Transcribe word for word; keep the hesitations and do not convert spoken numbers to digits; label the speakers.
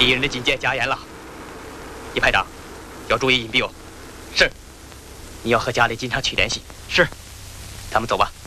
Speaker 1: 敌人的警戒加严了，一排长要注意隐蔽哦。
Speaker 2: 是。
Speaker 1: 你要和家里经常取联系。
Speaker 2: 是。
Speaker 1: 咱们走吧。